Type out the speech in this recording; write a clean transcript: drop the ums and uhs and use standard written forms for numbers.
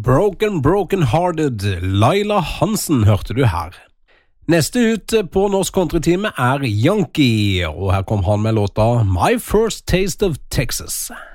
Broken Hearted, Laila Hansen hørte du her. Neste ut på Norsk Countrytime Yankee, og her kom han med låta My First Taste of Texas.